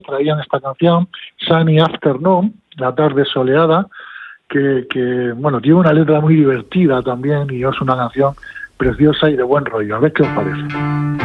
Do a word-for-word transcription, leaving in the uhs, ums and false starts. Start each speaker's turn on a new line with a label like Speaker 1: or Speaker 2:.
Speaker 1: traían esta canción, Sunny Afternoon, la tarde soleada, que, que bueno, tiene una letra muy divertida también y es una canción preciosa y de buen rollo. A ver qué os parece.